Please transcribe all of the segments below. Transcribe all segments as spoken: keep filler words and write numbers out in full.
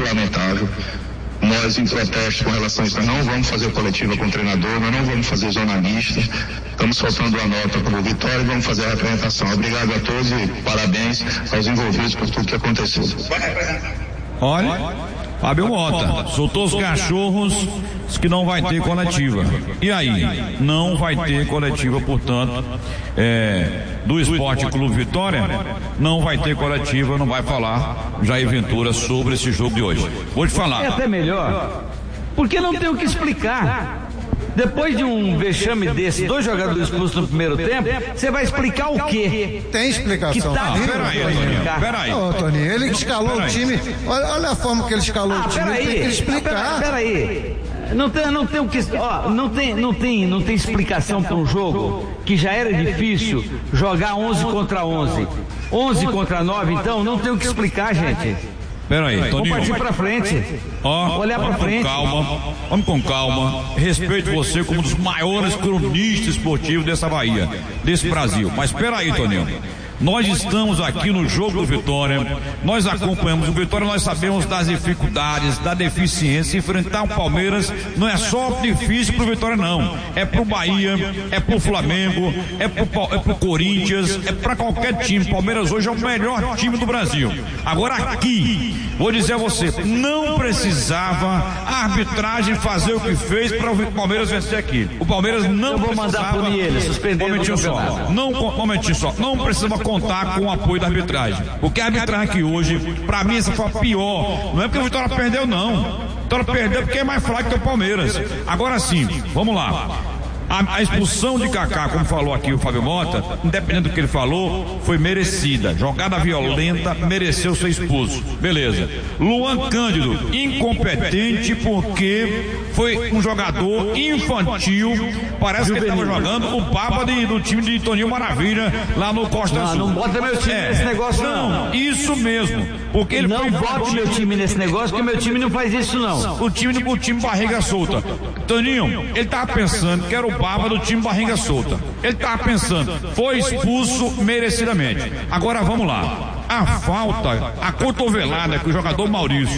lamentável. Nós, em protesto com relação a isso, nós não vamos fazer coletiva com o treinador, nós não vamos fazer zona mista. Estamos soltando a nota para o Vitória e vamos fazer a representação. Obrigado a todos e parabéns aos envolvidos por tudo que aconteceu. Olha, Fábio Mota soltou os cachorros, disse que não vai ter coletiva. E aí? Não vai ter coletiva, portanto, é, do Esporte Clube Vitória, não vai ter coletiva, não vai falar Jair Ventura sobre esse jogo de hoje. Vou te falar. É até melhor, porque não tem o que explicar. Depois de um vexame desse, dois jogadores expulsos no primeiro tempo, você vai explicar o quê? Tem explicação. Que tá ah, peraí, Toninho, peraí. Ô, Toninho, ele escalou peraí. o time, olha, olha a forma que ele escalou Ah, o time, peraí, tem que explicar. Peraí, não tem, não tem o que, ó, não tem, não tem, não tem explicação para um jogo que já era difícil jogar onze contra onze, onze contra nove, então não tem o que explicar, gente. Peraí, Toninho. Vamos partir pra frente. Ó, olhar pra frente. Com calma, vamos com calma. Respeito você como um dos maiores cronistas esportivos dessa Bahia, desse Brasil. Mas peraí, Toninho. Nós estamos aqui no jogo do Vitória, nós acompanhamos o Vitória, nós sabemos das dificuldades, da deficiência. Enfrentar o Palmeiras não é só difícil pro Vitória, não. É pro Bahia, é pro Flamengo, é pro, é pro Corinthians, é pra qualquer time. Palmeiras hoje é o melhor time do Brasil. Agora aqui, vou dizer a você, não precisava a arbitragem fazer o que fez para o Palmeiras vencer aqui. O Palmeiras não Eu vou precisava... mandar punir ele, suspender um momentinho o só, campeonato. não, um momentinho só, não precisava contar com o apoio da arbitragem. Porque a arbitragem aqui hoje, pra mim, essa foi a pior. Não é porque o Vitória perdeu, não. O Vitória perdeu porque é mais fraco que o Palmeiras. Agora sim, vamos lá. A, a expulsão de Kaká, como falou aqui o Fábio Mota, independente do que ele falou, foi merecida. Jogada violenta, mereceu ser expulso. Beleza. Luan Cândido, incompetente porque foi um jogador infantil. Parece que ele estava jogando o papa de, do time de Toninho Maravilha lá no Costa Não, Sul. não bota meu time É. nesse negócio, não. Não, isso mesmo. Porque ele Não foi bote meu time nesse negócio, porque meu time não faz isso, não. o time, o time barriga solta. Toninho, ele tava pensando que era o baba do time barriga solta. Ele tava pensando, foi expulso merecidamente. Agora vamos lá. A falta, a cotovelada que o jogador Maurício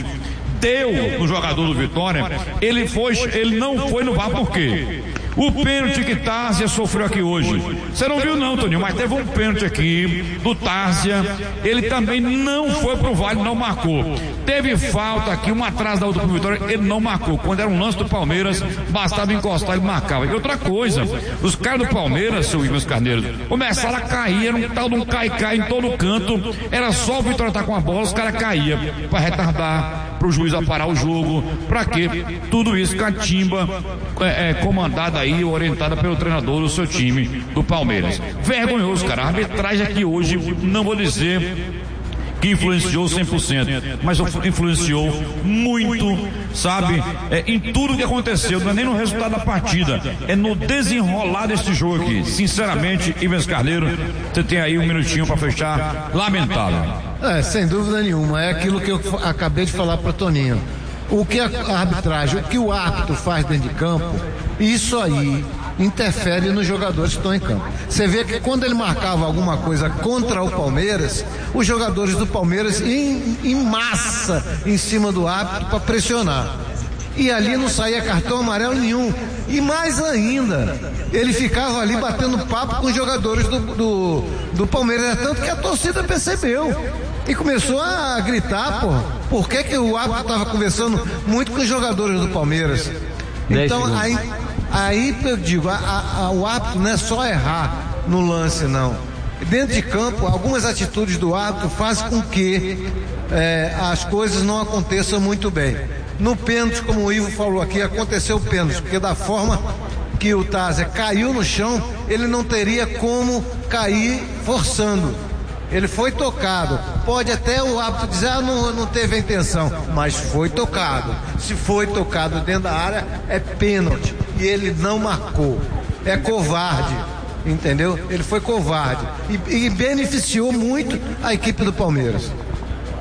deu no jogador do Vitória, ele foi, ele não foi no V A R por quê? O pênalti que Társia sofreu aqui hoje. Você não viu não, Toninho, mas teve um pênalti aqui do Társia. Ele também não foi pro Vale, não marcou. Teve falta aqui, uma atrás da outra pro Vitória, ele não marcou. Quando era um lance do Palmeiras, bastava encostar e marcava. E outra coisa, os caras do Palmeiras, seu Ivan Carneiro, começaram a cair, era um tal de um cai-cai em todo canto. Era só o Vitória estar com a bola, os caras caíam para retardar, pro juiz a parar o jogo. Pra quê? Tudo isso com a timba é, é, comandada aí, orientada pelo treinador do seu time, do Palmeiras. Vergonhoso, cara. A arbitragem aqui hoje, não vou dizer que influenciou cem por cento, mas influenciou muito, sabe, é, em tudo que aconteceu, não é nem no resultado da partida, é no desenrolar desse jogo aqui. Sinceramente, Ivan Carneiro, você tem aí um minutinho para fechar. Lamentável. É, sem dúvida nenhuma, é aquilo que eu acabei de falar para Toninho. O que a arbitragem, o que o árbitro faz dentro de campo, isso aí interfere nos jogadores que estão em campo. Você vê que quando ele marcava alguma coisa contra o Palmeiras, os jogadores do Palmeiras em, em massa em cima do árbitro para pressionar. E ali não saía cartão amarelo nenhum. E mais ainda, ele ficava ali batendo papo com os jogadores do, do, do Palmeiras. É tanto que a torcida percebeu e começou a gritar, pô, por que, que o árbitro estava conversando muito com os jogadores do Palmeiras? Então aí, aí eu digo, a, a, a, o árbitro não é só errar no lance, não. Dentro de campo, algumas atitudes do árbitro fazem com que é, as coisas não aconteçam muito bem. No pênalti, como o Ivo falou aqui, aconteceu o pênalti, porque da forma que o Társia caiu no chão, ele não teria como cair forçando. Ele foi tocado. Pode até o árbitro dizer, ah, não, não teve a intenção, mas foi tocado. Se foi tocado dentro da área, é pênalti. E ele não marcou. É covarde, entendeu? Ele foi covarde. E, e beneficiou muito a equipe do Palmeiras.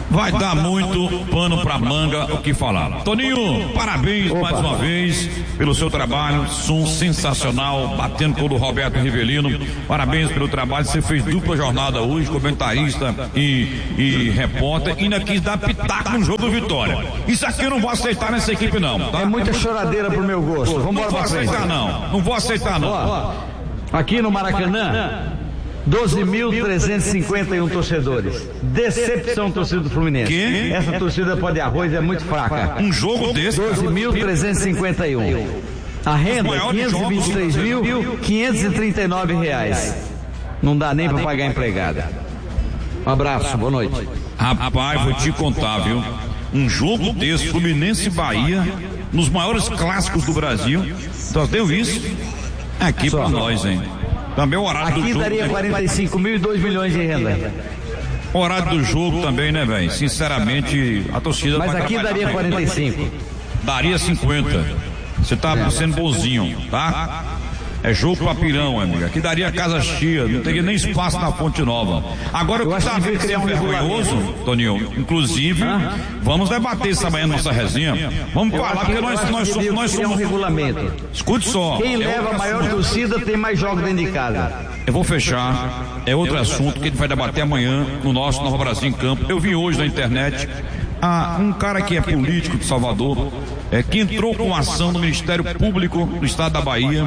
Vai dar muito pano pra manga o que falar. Toninho, parabéns Opa. mais uma vez pelo seu trabalho, som sensacional, batendo com o do Roberto Rivelino. Parabéns pelo trabalho, você fez dupla jornada hoje, comentarista e, e repórter, e ainda quis dar pitaco no jogo do Vitória. Isso aqui eu não vou aceitar nessa equipe não, tá? É muita choradeira pro meu gosto. Vamos não vou aceitar não, não vou aceitar não. Ó, aqui no Maracanã, doze mil trezentos e cinquenta e um torcedores. Decepção, torcida do Fluminense. Que? Essa torcida pó de arroz é muito fraca. Um jogo desse? doze mil trezentos e cinquenta e um. A renda é quinhentos e vinte e três mil quinhentos e trinta e nove reais. Não dá nem para pagar a empregada. Um abraço, boa noite. Rapaz, vou te contar, viu? Um jogo desse, Fluminense e Bahia, nos maiores clássicos do Brasil. Só deu isso aqui para nós, hein? Também o horário Aqui do jogo. Aqui daria quarenta e cinco mil e dois milhões de renda. O horário do jogo também, né, velho? Sinceramente, a torcida. Mas aqui daria quarenta e cinco. Daria cinquenta. Você tá é. sendo bonzinho, tá? É jogo pra pirão, amiga. Aqui daria casa cheia, não teria nem espaço na Fonte Nova. Agora eu tá vendo criar um vergonhoso, Toninho. Inclusive, ah, vamos debater isso amanhã na nossa resenha. Vamos eu falar, porque nós, nós somos. Nós somos um regulamento. Escute só. Quem leva a maior torcida tem mais jogos dentro de casa. Eu vou fechar. É outro assunto que a gente vai debater amanhã no nosso Nova Brasil em Campo. Eu vi hoje na internet ah, um cara que é político de Salvador, é, que entrou com ação no Ministério Público do Estado da Bahia.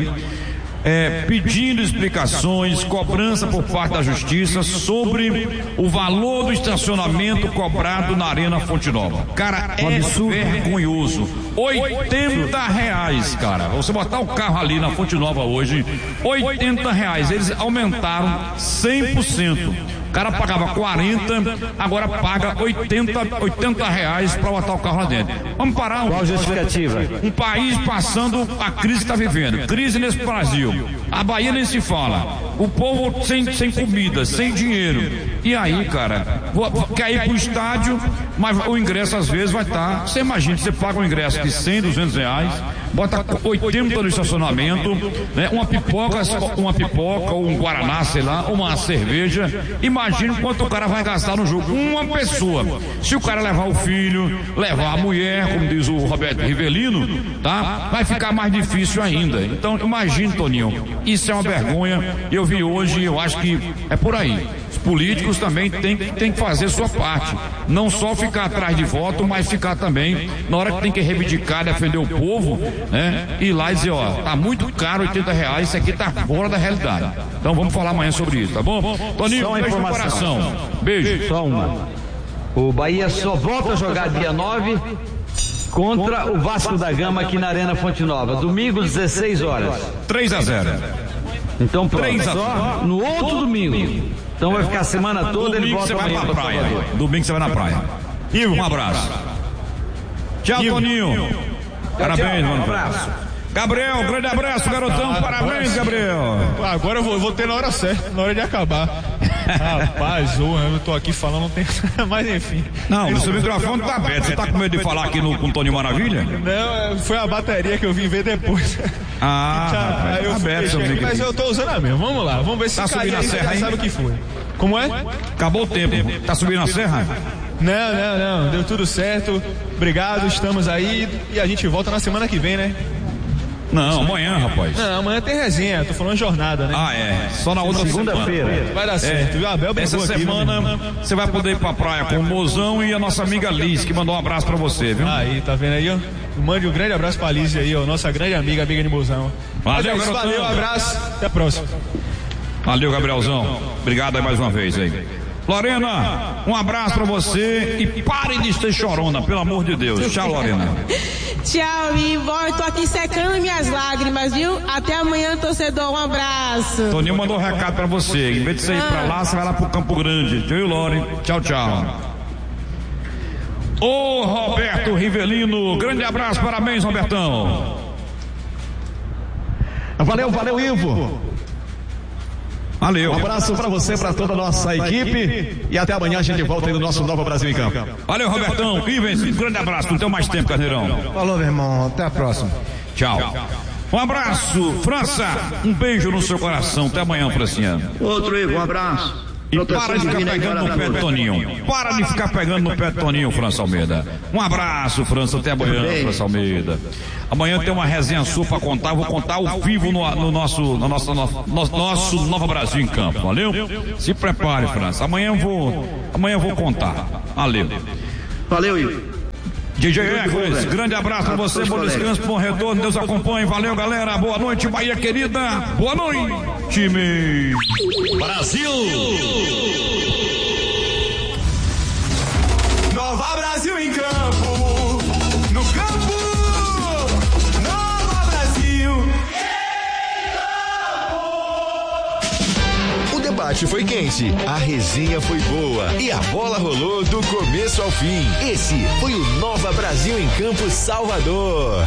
É, pedindo explicações, cobrança por parte da Justiça sobre o valor do estacionamento cobrado na Arena Fonte Nova. Cara, é vergonhoso. oitenta reais, cara. Você botar o carro ali na Fonte Nova hoje, oitenta reais. Eles aumentaram cem por cento. O cara pagava quarenta, agora paga oitenta reais para botar o carro lá dentro. Vamos parar um. Qual justificativa? Um país passando a crise que está vivendo. Crise nesse Brasil. A Bahia nem se fala. O povo sem, sem comida, sem dinheiro. E aí, cara, vou, quer ir pro estádio, mas o ingresso às vezes vai estar. Você imagina, você paga um ingresso de cem, duzentos reais, bota oitenta no estacionamento, né? Uma pipoca, uma pipoca, ou um guaraná, sei lá, ou uma cerveja. Imagina quanto o cara vai gastar no jogo. Uma pessoa. Se o cara levar o filho, levar a mulher, como diz o Roberto Rivelino, tá? Vai ficar mais difícil ainda. Então, imagine, Toninho, isso é uma vergonha. Eu vi hoje e eu acho que é por aí. Os políticos também têm tem que fazer sua parte. Não só ficar atrás de voto, mas ficar também, na hora que tem que reivindicar, defender o povo, né? Ir lá e dizer, ó, tá muito caro, oitenta reais, isso aqui tá fora da realidade. Então vamos falar amanhã sobre isso, tá bom? Toninho, beijo no coração. Beijo. Só uma. O Bahia só volta a jogar dia nove contra o Vasco da Gama aqui na Arena Fonte Nova. Domingo, dezesseis horas. três a zero. Então pronto, só no outro domingo. Então vai ficar a semana toda, ele volta amanhã pra praia. Domingo você vai na praia. Ivo, um abraço. Tchau, Toninho. Parabéns, mano. Um abraço. Gabriel, grande abraço, garotão. Ah, parabéns, Gabriel. Agora eu vou, eu vou ter na hora certa, na hora de acabar. Rapaz, eu tô aqui falando, não tem. Mas enfim. Não, o seu microfone tá aberto. Você tá com medo de falar aqui no, com o Toninho Maravilha? Não, foi a bateria que eu vim ver depois. Ah, Já, aí eu tá aberto, aqui, mas eu tô usando a mesma. Vamos lá, vamos ver se tá subindo a serra aí. Sabe o que foi? Como é? Acabou o tempo. Tá subindo a serra? Não, não, não. Deu tudo certo. Obrigado, estamos aí. E a gente volta na semana que vem, né? Não, amanhã, rapaz. Não, amanhã tem resenha, tô falando jornada, né? Ah, é. Só na outra segunda-feira. Vai dar certo. É. O Abel Essa semana aqui, você vai poder ir pra praia com o Mozão e a nossa amiga Liz, que mandou um abraço pra você, viu? Aí, tá vendo aí, ó? Mande um grande abraço pra Liz aí, ó. Nossa grande amiga, amiga de Mozão. Valeu, Mas, valeu, um abraço. Até a próxima. Valeu, Gabrielzão. Obrigado aí mais uma vez aí. Lorena, um abraço pra você e pare de ser chorona, pelo amor de Deus. Tchau, Lorena. Tchau, Ivo. Eu tô aqui secando minhas lágrimas, viu? Até amanhã, torcedor. Um abraço. Toninho mandou um recado pra você. Em vez de você ir pra lá, você vai lá pro Campo Grande. Tchau, Lore. Tchau, tchau. Ô, Roberto Rivelino. Grande abraço, parabéns, Robertão. Valeu, valeu, Ivo. Valeu. Um abraço pra você, pra toda a nossa equipe. E até amanhã a gente volta aí no nosso Nova Brasil em Campo. Valeu, Robertão. Ivens, um grande abraço. Não tem mais tempo, Carneirão. Falou, meu irmão. Até a próxima. Tchau. Um abraço, França. Um beijo no seu coração. Até amanhã, Francinha. Outro, Ivo. Um abraço. E para de ficar pegando no pé do Toninho. Para de ficar pegando no pé do Toninho, França Almeida. Um abraço, França. Até amanhã, França Almeida. Amanhã tem uma resenha sua pra contar. Vou contar ao vivo no, no nosso, no nosso, no, no, nosso Nova Brasil em Campo. Valeu? Se prepare, França. Amanhã eu vou, amanhã eu vou contar. Valeu. Valeu, Igor. D J Hércules, grande abraço pra você, bom descanso, bom retorno, Deus acompanhe, valeu galera, boa noite, Bahia querida, boa noite, time Brasil! Nova Brasil em campo, no campo, Nova Brasil. O debate foi quente, a resenha foi boa e a bola rolou do começo ao fim. Esse foi o Nova Brasil em Campo Salvador.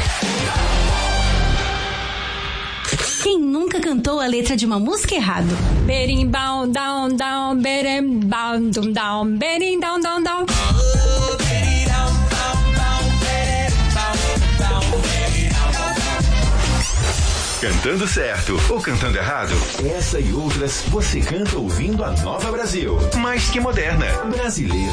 Quem nunca cantou a letra de uma música errado? Berimbau, down, down, berimbau, dum, down, berimbau, down, down. Cantando certo ou cantando errado? Essa e outras você canta ouvindo a Nova Brasil. Mais que moderna, brasileira.